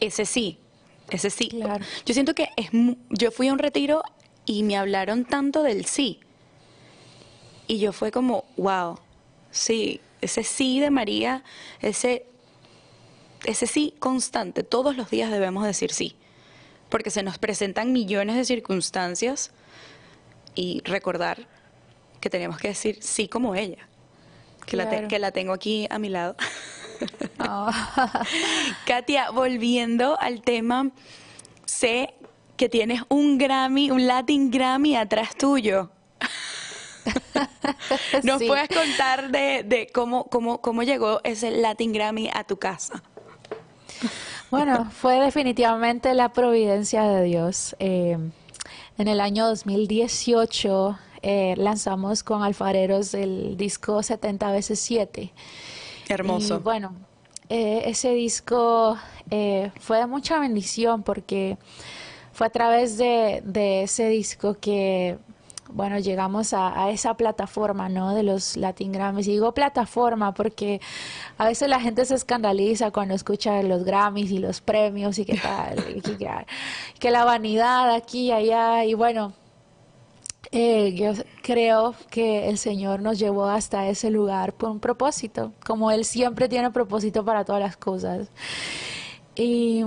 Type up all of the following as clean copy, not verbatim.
ese sí, ese sí. Claro. Yo siento que yo fui a un retiro y me hablaron tanto del sí. Y yo fue como, wow, sí, ese sí de María, ese sí constante, todos los días debemos decir sí, porque se nos presentan millones de circunstancias y recordar que tenemos que decir sí como ella, Claro. que la tengo aquí a mi lado. Ah, Katia, volviendo al tema, sé que tienes un Grammy, un Latin Grammy atrás tuyo. ¿Nos sí. puedes contar de cómo llegó ese Latin Grammy a tu casa? Bueno, fue definitivamente la providencia de Dios. En el año 2018 lanzamos con Alfareros el disco 70 veces 7. Y Hermoso. bueno, ese disco fue de mucha bendición porque fue a través de ese disco que, bueno, llegamos a esa plataforma, ¿no? De los Latin Grammys. Y digo plataforma porque a veces la gente se escandaliza cuando escucha los Grammys y los premios y qué tal, que la vanidad aquí y allá. Y bueno, yo creo que el Señor nos llevó hasta ese lugar por un propósito, como Él siempre tiene propósito para todas las cosas. Y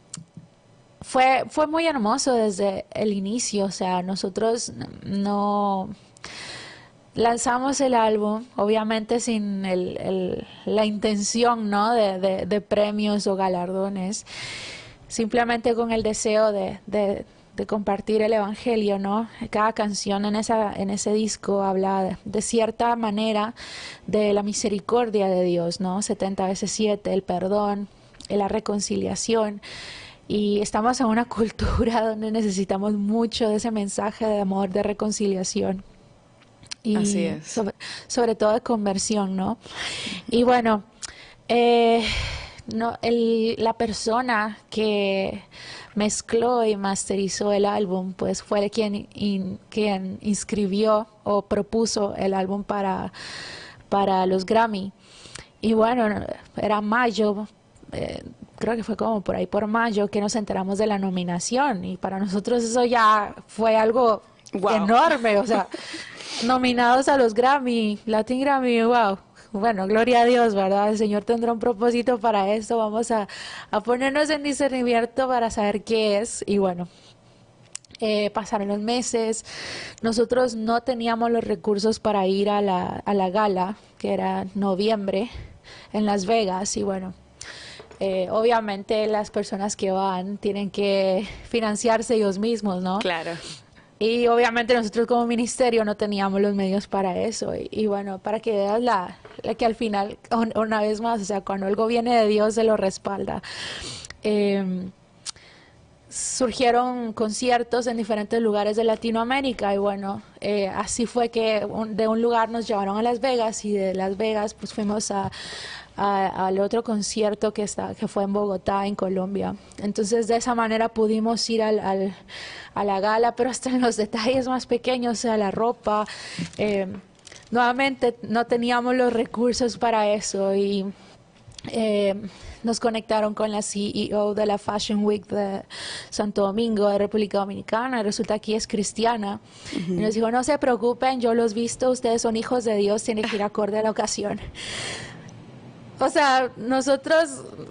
fue muy hermoso desde el inicio, o sea, nosotros no lanzamos el álbum, obviamente sin la intención, ¿no? de premios o galardones, simplemente con el deseo de compartir el evangelio, ¿no? Cada canción en ese disco habla de cierta manera de la misericordia de Dios, ¿no? 70 veces 7, el perdón, la reconciliación. Y estamos en una cultura donde necesitamos mucho de ese mensaje de amor, de reconciliación Así y es. sobre todo de conversión, ¿no? Y bueno, eh, no, la persona que mezcló y masterizó el álbum, pues fue quien inscribió o propuso el álbum para los Grammy. Y bueno, era mayo, creo que fue como por ahí por mayo que nos enteramos de la nominación y para nosotros eso ya fue algo Wow. enorme, o sea, nominados a los Grammy, Latin Grammy, wow. Bueno, gloria a Dios, ¿verdad? El Señor tendrá un propósito para esto. Vamos a ponernos en discernimiento para saber qué es. Y bueno, pasaron los meses. Nosotros no teníamos los recursos para ir a la gala, que era noviembre, en Las Vegas. Y bueno, obviamente las personas que van tienen que financiarse ellos mismos, ¿no? Claro. Y obviamente nosotros como ministerio no teníamos los medios para eso. Y bueno, para que veas la que al final, una vez más, o sea, cuando algo viene de Dios se lo respalda. Surgieron conciertos en diferentes lugares de Latinoamérica y bueno, así fue que de un lugar nos llevaron a Las Vegas y de Las Vegas pues fuimos al otro concierto que fue en Bogotá, en Colombia. Entonces de esa manera pudimos ir a la gala, pero hasta en los detalles más pequeños, o sea, la ropa. Nuevamente no teníamos los recursos para eso y nos conectaron con la CEO de la Fashion Week de Santo Domingo, de República Dominicana, y resulta que es cristiana. Y nos dijo, no se preocupen, yo los visto, ustedes son hijos de Dios, tienen que ir acorde a la ocasión. O sea, nosotros,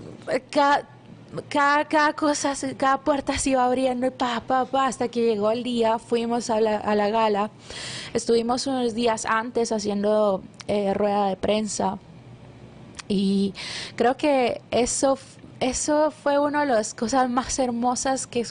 cada cosa, cada puerta se iba abriendo y hasta que llegó el día, fuimos a la gala. Estuvimos unos días antes haciendo rueda de prensa. Y creo que eso fue una de las cosas más hermosas que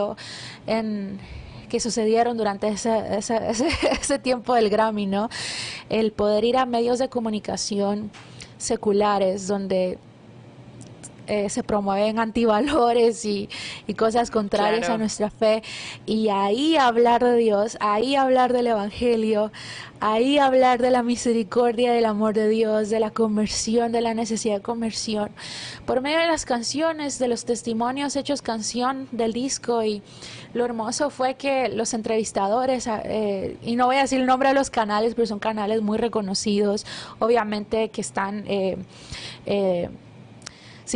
sucedieron durante ese tiempo del Grammy, ¿no? El poder ir a medios de comunicación seculares donde se promueven antivalores y cosas contrarias Claro. a nuestra fe, y ahí hablar de Dios, ahí hablar del Evangelio, ahí hablar de la misericordia, del amor de Dios, de la conversión, de la necesidad de conversión, por medio de las canciones, de los testimonios hechos canción del disco. Y lo hermoso fue que los entrevistadores, y no voy a decir el nombre de los canales, pero son canales muy reconocidos, obviamente que están